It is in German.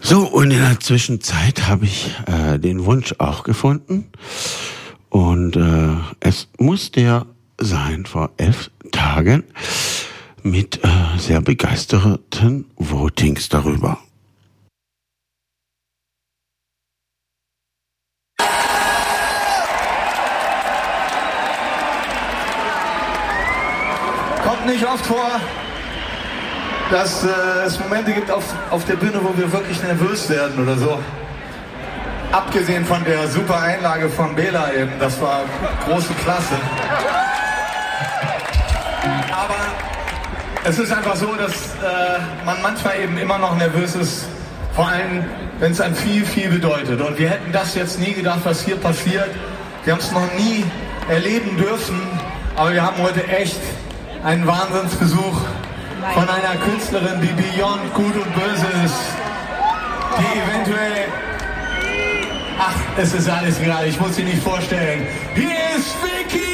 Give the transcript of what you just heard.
So, und in der Zwischenzeit habe ich den Wunsch auch gefunden. Und es muss der sein vor 11 Tagen mit sehr begeisterten Votings darüber. Kommt nicht oft vor, dass es Momente gibt auf der Bühne, wo wir wirklich nervös werden oder so. Abgesehen von der super Einlage von Bela eben, das war große Klasse. Aber es ist einfach so, dass man manchmal eben immer noch nervös ist, vor allem wenn es einem viel, viel bedeutet. Und wir hätten das jetzt nie gedacht, was hier passiert. Wir haben es noch nie erleben dürfen, aber wir haben heute echt einen Wahnsinnsbesuch von einer Künstlerin, die beyond gut und böse ist, die eventuell, ach, es ist alles egal, ich muss sie nicht vorstellen. Hier ist Vicky!